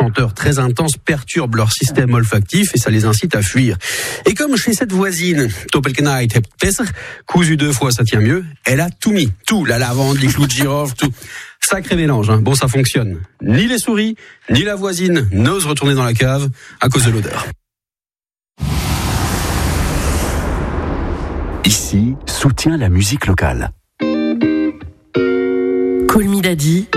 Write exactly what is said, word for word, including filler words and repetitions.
senteurs très intenses perturbent leur système olfactif et ça les incite à fuir. Et comme chez cette voisine, Doppelkneit hebt besser, cousu deux fois ça tient mieux, elle a tout mis. Tout, la lavande, les clous de girofle, tout. Sacré mélange, hein. Bon, ça fonctionne. Ni les souris, ni la voisine n'osent retourner dans la cave à cause de l'odeur. Ici, soutient la musique locale. Call Me Daddy